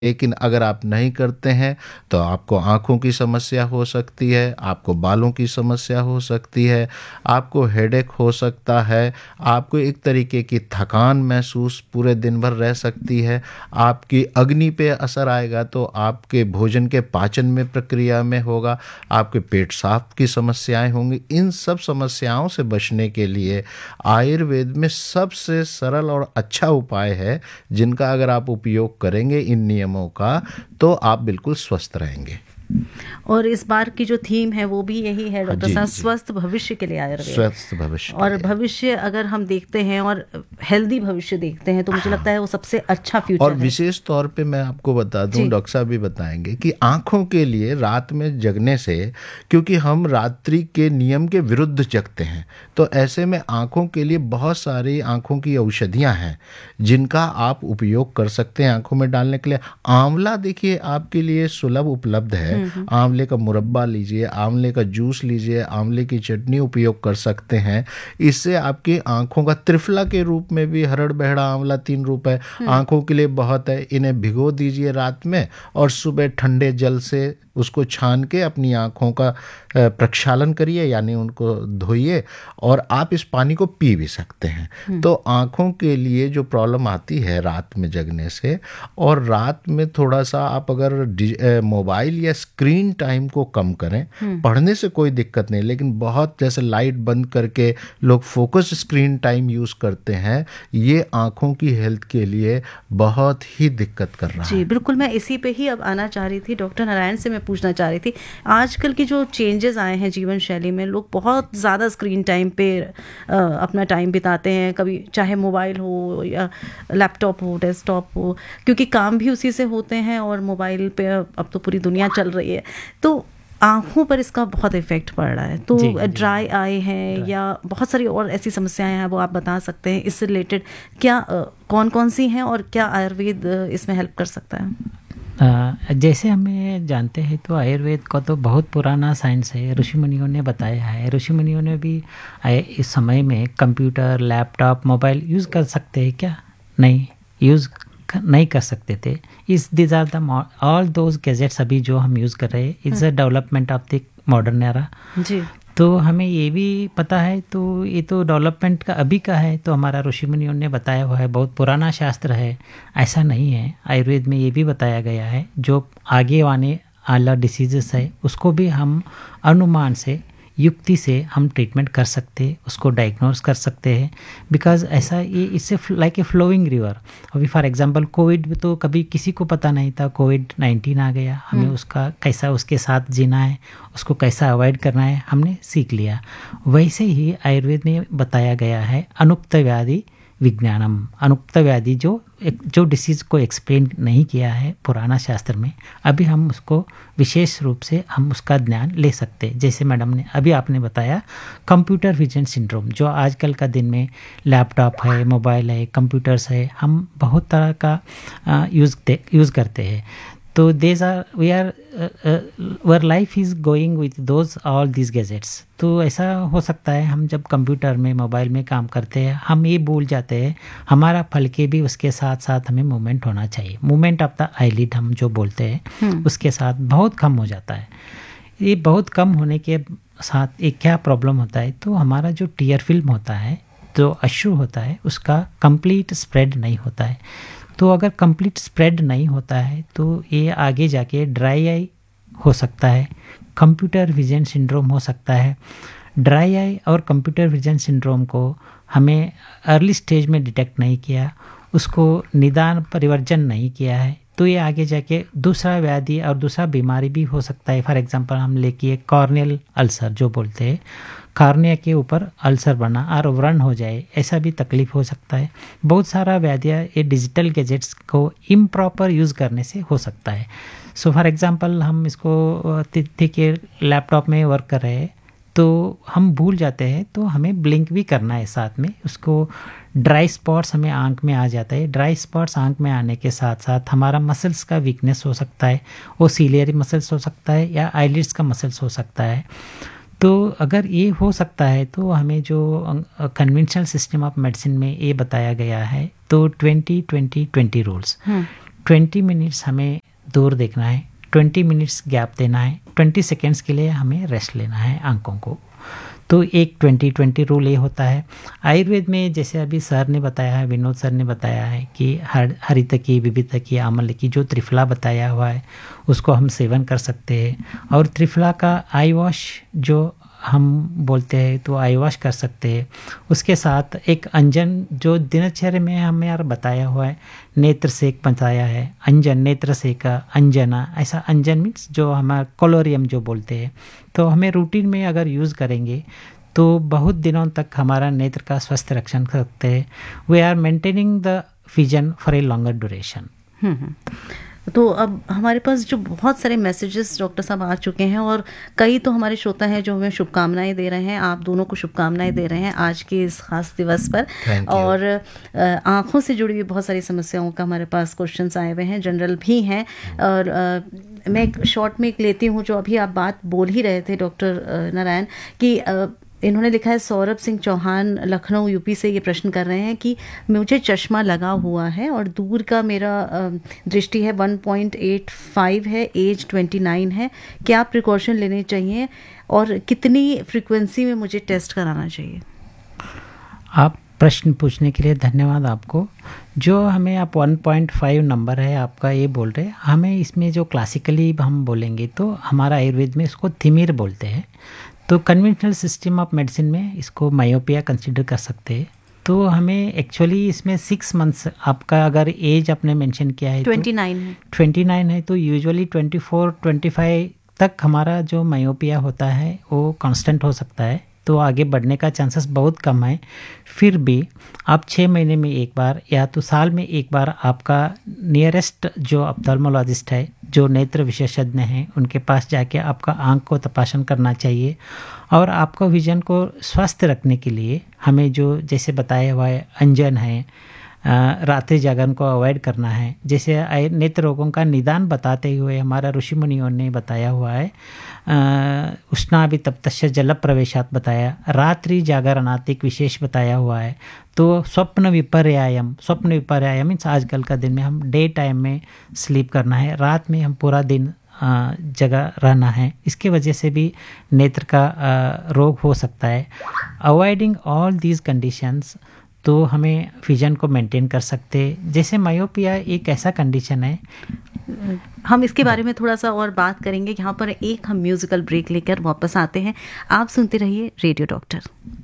लेकिन अगर आप नहीं करते हैं तो आपको आँखों की समस्या हो सकती है, आपको बालों की समस्या हो सकती है, आपको हेडेक हो सकता है, आपको एक तरीके की थकान महसूस पूरे दिन भर रह सकती है, आपकी अग्नि पे असर आएगा तो आपके भोजन के पाचन में प्रक्रिया में होगा, आपके पेट साफ की समस्याएं होंगी। इन सब समस्याओं से बचने के लिए आयुर्वेद में सबसे सरल और अच्छा उपाय है, जिनका अगर आप उपयोग करेंगे इन नियमों का, तो आप बिल्कुल स्वस्थ रहेंगे। और इस बार की जो थीम है वो भी यही है डॉक्टर जी साहब, जी, स्वस्थ भविष्य के लिए आयुर्वेद। स्वस्थ भविष्य के और लिए। भविष्य अगर हम देखते हैं और हेल्दी भविष्य देखते हैं तो मुझे लगता है वो सबसे अच्छा और फ्यूचर है। विशेष तौर पे मैं आपको बता दूं, जी। डॉक्टर साहब भी बताएंगे कि आंखों के लिए रात में जगने से, क्योंकि हम रात्रि के नियम के विरुद्ध जगते हैं, तो ऐसे में आंखों के लिए बहुत सारी आंखों की औषधियां हैं जिनका आप उपयोग कर सकते हैं आंखों में डालने के लिए। आंवला देखिए आपके लिए सुलभ उपलब्ध है, आंवले का मुरब्बा लीजिए, आंवले का जूस लीजिए, आंवले की चटनी उपयोग कर सकते हैं। इससे आपकी आंखों का त्रिफला के रूप में भी हरड़ बहड़ा आंवला 3 रूप है, आंखों के लिए बहुत है। इन्हें भिगो दीजिए रात में और सुबह ठंडे जल से उसको छान के अपनी आँखों का प्रक्षालन करिए, यानी उनको धोइए, और आप इस पानी को पी भी सकते हैं। तो आँखों के लिए जो प्रॉब्लम आती है रात में जगने से, और रात में थोड़ा सा आप अगर मोबाइल या स्क्रीन टाइम को कम करें, पढ़ने से कोई दिक्कत नहीं, लेकिन बहुत जैसे लाइट बंद करके लोग फोकस स्क्रीन टाइम यूज़ करते हैं, ये आँखों की हेल्थ के लिए बहुत ही दिक्कत कर रहा जी है। बिल्कुल, मैं इसी पे ही अब आना चाह रही थी। डॉक्टर नारायण से मैं पूछना चाह रही थी, आजकल की जो चेंजेस आए हैं जीवन शैली में, लोग बहुत ज़्यादा स्क्रीन टाइम पे अपना टाइम बिताते हैं, कभी चाहे मोबाइल हो या लैपटॉप हो, डेस्कटॉप हो, क्योंकि काम भी उसी से होते हैं और मोबाइल पे अब तो पूरी दुनिया चल रही है, तो आँखों पर इसका बहुत इफेक्ट पड़ रहा है। तो ड्राई आई है या बहुत सारी और ऐसी समस्याएं हैं, वो आप बता सकते हैं इससे रिलेटेड, क्या कौन कौन सी हैं और क्या आयुर्वेद इसमें हेल्प कर सकता है? जैसे हमें जानते हैं तो आयुर्वेद का तो बहुत पुराना साइंस है, ऋषि मुनियों ने बताया है। ऋषि मुनियों ने भी इस समय में कंप्यूटर, लैपटॉप, मोबाइल यूज़ कर सकते हैं क्या? नहीं कर सकते थे। These are the all those gadgets अभी जो हम यूज़ कर रहे हैं, it's a development of the modern era. जी। तो हमें ये भी पता है, तो ये तो डेवलपमेंट का अभी का है, तो हमारा ऋषि मुनियों ने बताया हुआ है, बहुत पुराना शास्त्र है। ऐसा नहीं है, आयुर्वेद में ये भी बताया गया है जो आगे आने वाला डिसीजेस है उसको भी हम अनुमान से, युक्ति से हम ट्रीटमेंट कर सकते हैं, उसको डायग्नोस कर सकते हैं। बिकॉज ऐसा ये इससे लाइक ए फ्लोइंग रिवर। अभी फॉर एग्जांपल कोविड में तो कभी किसी को पता नहीं था, कोविड-19 आ गया, हमें उसका कैसा उसके साथ जीना है, उसको कैसा अवॉइड करना है, हमने सीख लिया। वैसे ही आयुर्वेद में बताया गया है अनुक्त व्याधि विज्ञानम। अनुक्त व्याधि जो डिसीज़ को एक्सप्लेन नहीं किया है पुराना शास्त्र में, अभी हम उसको विशेष रूप से हम उसका ज्ञान ले सकते हैं। जैसे मैडम ने अभी आपने बताया कंप्यूटर विजन सिंड्रोम, जो आजकल का दिन में लैपटॉप है, मोबाइल है, कंप्यूटर्स है, हम बहुत तरह का यूज़ करते हैं। तो वर life is going with those all this gadgets. तो ऐसा हो सकता है हम जब कंप्यूटर में, मोबाइल में काम करते हैं, हम ये भूल जाते हैं हमारा फलके भी उसके साथ साथ हमें मूवमेंट होना चाहिए। मूवमेंट ऑफ द आईलिड हम जो बोलते हैं उसके साथ बहुत कम हो जाता है। ये बहुत कम होने के साथ एक क्या प्रॉब्लम होता है, तो हमारा जो टीयर फिल्म होता है, जो अश्रु होता है, उसका कंप्लीट स्प्रेड नहीं होता है। तो अगर कंप्लीट स्प्रेड नहीं होता है तो ये आगे जाके ड्राई आई हो सकता है, कंप्यूटर विजन सिंड्रोम हो सकता है। ड्राई आई और कंप्यूटर विजन सिंड्रोम को हमें अर्ली स्टेज में डिटेक्ट नहीं किया, उसको निदान परिवर्जन नहीं किया है, तो ये आगे जाके दूसरा व्याधि और दूसरा बीमारी भी हो सकता है। फॉर एग्जांपल हम लेके कॉर्नियल अल्सर जो बोलते हैं, कार्निया के ऊपर अल्सर बना और व्रण हो जाए, ऐसा भी तकलीफ हो सकता है। बहुत सारा व्याधियाँ ये डिजिटल गैजेट्स को इम्प्रॉपर यूज़ करने से हो सकता है। सो फॉर एग्जांपल हम इसको देखिए लैपटॉप में वर्क कर रहे हैं तो हम भूल जाते हैं, तो हमें ब्लिंक भी करना है साथ में। उसको ड्राई स्पॉट्स हमें आंख में आ जाता है। ड्राई स्पॉट्स आंख में आने के साथ साथ हमारा मसल्स का वीकनेस हो सकता है, वो सीलियरी मसल्स हो सकता है या आईलिड्स का मसल्स हो सकता है। तो अगर ये हो सकता है तो हमें जो कन्वेंशनल सिस्टम ऑफ मेडिसिन में ये बताया गया है, तो 20-20-20 रूल्स, 20 मिनट्स हमें दूर देखना है, 20 मिनट्स गैप देना है, 20 सेकेंड्स के लिए हमें रेस्ट लेना है आंखों को। तो एक 20-20 रूल ये होता है। आयुर्वेद में जैसे अभी सर ने बताया है, विनोद सर ने बताया है कि हरितकी, विविधकी, आमलकी जो त्रिफला बताया हुआ है उसको हम सेवन कर सकते हैं। और त्रिफला का आई वॉश जो हम बोलते हैं तो आई वॉश कर सकते हैं। उसके साथ एक अंजन जो दिनचर्या में हमें यार बताया हुआ है, नेत्र सेक बताया है, अंजन, नेत्र सेका, अंजना, ऐसा अंजन मीन्स जो हमारा कोलोरियम जो बोलते हैं, तो हमें रूटीन में अगर यूज़ करेंगे तो बहुत दिनों तक हमारा नेत्र का स्वस्थ रक्षण कर सकते हैं। We are maintaining the vision for a longer duration. तो अब हमारे पास जो बहुत सारे मैसेजेस डॉक्टर साहब आ चुके हैं और कई तो हमारे श्रोता हैं जो हमें शुभकामनाएं दे रहे हैं, आप दोनों को शुभकामनाएं दे रहे हैं आज के इस खास दिवस पर। और आँखों से जुड़ी हुई बहुत सारी समस्याओं का हमारे पास क्वेश्चंस आए हुए हैं, जनरल भी हैं। और मैं एक शॉर्ट में एक लेती हूँ जो अभी आप बात बोल ही रहे थे डॉक्टर नारायण कि इन्होंने लिखा है, सौरभ सिंह चौहान लखनऊ यूपी से ये प्रश्न कर रहे हैं कि मुझे चश्मा लगा हुआ है और दूर का मेरा दृष्टि है 1.85 है, एज 29 है, क्या प्रिकॉशन लेने चाहिए और कितनी फ्रीक्वेंसी में मुझे टेस्ट कराना चाहिए? आप प्रश्न पूछने के लिए धन्यवाद आपको। जो हमें आप 1.5 नंबर है आपका ये बोल रहे हैं, हमें इसमें जो क्लासिकली हम बोलेंगे तो हमारा आयुर्वेद में इसको थिमिर बोलते हैं। तो कन्वेंशनल सिस्टम ऑफ मेडिसिन में इसको मायोपिया कंसिडर कर सकते हैं। तो हमें एक्चुअली इसमें 6 मंथ्स, आपका अगर एज आपने मेंशन किया है 29 है, 29 है, तो यूजुअली 24-25 तक हमारा जो मायोपिया होता है वो कांस्टेंट हो सकता है, तो आगे बढ़ने का चांसेस बहुत कम है। फिर भी आप 6 महीने में एक बार या तो साल में एक बार आपका नियरेस्ट जो ऑप्थेल्मोलॉजिस्ट है, जो नेत्र विशेषज्ञ हैं, उनके पास जाके आपका आंख को तपासन करना चाहिए। और आपको विजन को स्वस्थ रखने के लिए हमें जो जैसे बताया हुआ है अंजन है, रात्रि जागरण को अवॉइड करना है। जैसे नेत्र रोगों का निदान बताते हुए हमारा ऋषि मुनियों ने बताया हुआ है, उष्णाभितप्तस्य जल प्रवेशात बताया, रात्रि जागरणातिक विशेष बताया हुआ है। तो स्वप्न विपर्यायम मीन्स आजकल का दिन में हम डे टाइम में स्लीप करना है, रात में हम पूरा दिन जगह रहना है। इसके वजह से भी नेत्र का रोग हो सकता है। अवॉइडिंग ऑल दीज कंडीशंस तो हमें विजन को मेंटेन कर सकते हैं। जैसे मायोपिया एक ऐसा कंडीशन है, हम इसके बारे में थोड़ा सा और बात करेंगे। यहाँ पर एक हम म्यूजिकल ब्रेक लेकर वापस आते हैं। आप सुनते रहिए रेडियो डॉक्टर।